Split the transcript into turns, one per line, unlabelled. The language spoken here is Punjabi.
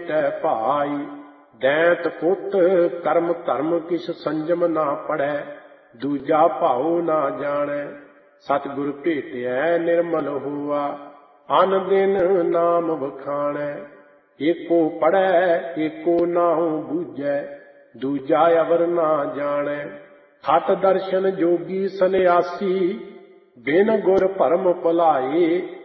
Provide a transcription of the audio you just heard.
ਮੇਟੈ ਭਾਈ। ਦੈਂਤ ਪੁੱਤ ਕਰਮ ਧਰਮ ਕਿਛ ਸੰਜਮ ਨਾ ਪੜੈ, ਦੂਜਾ ਭਾਉ ਨਾ ਜਾਣੈ। ਸਤਿਗੁਰ ਭੇਟਿਐ ਨਿਰਮਲ ਹੋਆ, ਅਨ ਦਿਨ ਨਾਮ ਵਖਾਣੈ। ਏਕੋ ਪੜ੍ਹੈ ਏਕੋ ਨਾਉ ਬੂਝੈ, ਦੂਜਾ ਅਵਰ ਨਾ ਜਾਣੈ। ਹਠ ਦਰਸ਼ਨ ਜੋਗੀ ਸੰਨਿਆਸੀ, ਬਿਨ ਗੁਰ ਭਰਮ ਭੁਲਾਏ।